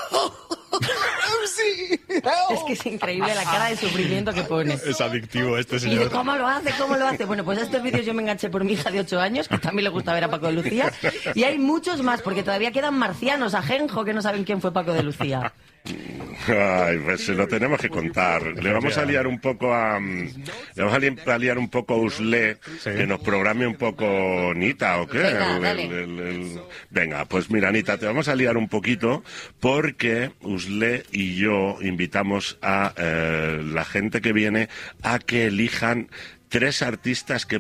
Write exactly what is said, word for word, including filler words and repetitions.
Sí. Es que es increíble la cara de sufrimiento que pone. Es adictivo este Y señor. dice, ¿cómo lo hace? ¿Cómo lo hace? Bueno, pues a estos vídeos yo me enganché por mi hija de ocho años, que también le gusta ver a Paco de Lucía. Y hay muchos más, porque todavía quedan marcianos, ajenjo, que no saben quién fue Paco de Lucía. Ay, pues se lo tenemos que contar. Le vamos a liar un poco a... Le vamos a, li a liar un poco a Usle, sí. Que nos programe un poco Nita, ¿o qué? Venga, el, dale. el, el, el... Venga, pues mira, Nita, te vamos a liar un poquito porque Usle y yo invitamos a eh, la gente que viene a que elijan tres artistas que